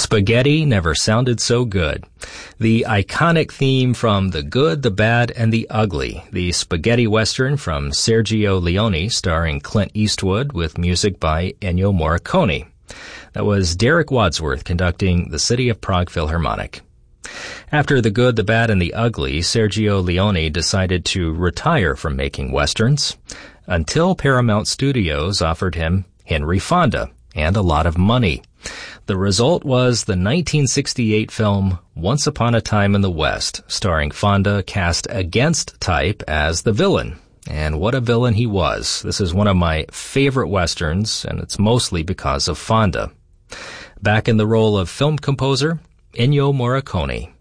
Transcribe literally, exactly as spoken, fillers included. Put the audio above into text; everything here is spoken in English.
Spaghetti never sounded so good. The iconic theme from The Good, the Bad, and the Ugly, the spaghetti western from Sergio Leone starring Clint Eastwood with music by Ennio Morricone. That was Derek Wadsworth conducting the City of Prague Philharmonic. After The Good, the Bad, and the Ugly, Sergio Leone decided to retire from making westerns until Paramount Studios offered him Henry Fonda and a lot of money. The result was the nineteen sixty-eight film Once Upon a Time in the West, starring Fonda cast against type as the villain. And what a villain he was. This is one of my favorite westerns, and it's mostly because of Fonda. Back in the role of film composer, Ennio Morricone.